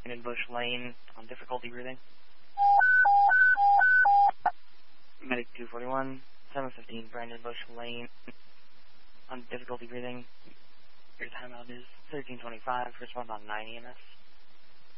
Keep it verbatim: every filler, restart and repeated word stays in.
Brandon Bush Lane on difficulty breathing. Medic two forty-one, seven fifteen Brandon Bush Lane on difficulty breathing. Your timeout is thirteen twenty-five. Response on nine E M S.